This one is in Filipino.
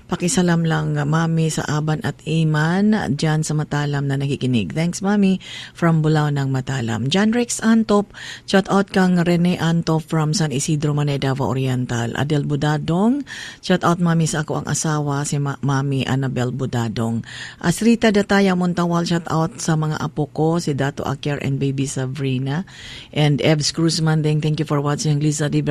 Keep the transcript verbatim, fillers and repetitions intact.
Pakisalam lang, Mami, sa Aban at Iman, dyan sa Matalam na nakikinig. Thanks, Mami, from Bulao ng Matalam. John Rex Antop, shout out kang Rene Antop from San Isidro, Manay, Davao Oriental. Adel Budadong, shout out, Mami, sa ako ang asawa, si Ma- Mami Annabel Budadong. Asrita Dataya Montawal, shout out sa mga apo ko, si Dato Aker and baby Sabrina. And Evs Cruzman, thank you for watching. Lisa Di